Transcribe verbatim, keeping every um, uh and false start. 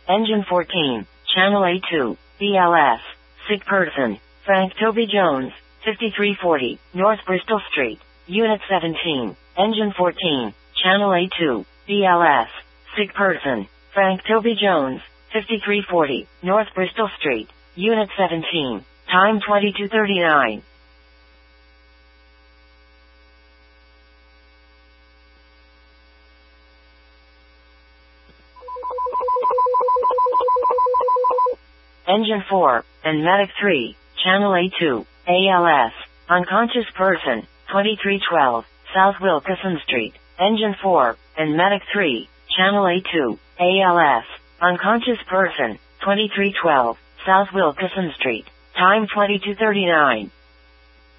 Engine fourteen, Channel A two, B L S, sick person, Frank Toby Jones, fifty-three forty, North Bristol Street, Unit seventeen, Engine fourteen, Channel A two, B L S, sick person, Frank Toby Jones, fifty-three forty, North Bristol Street, Unit seventeen, time twenty-two thirty-nine. Engine four, and Medic three, Channel A two, A L S, unconscious person, twenty-three twelve, South Wilkeson Street, Engine four, and Medic three, Channel A two, A L S, unconscious person, twenty-three twelve, South Wilkeson Street, time twenty-two thirty-nine.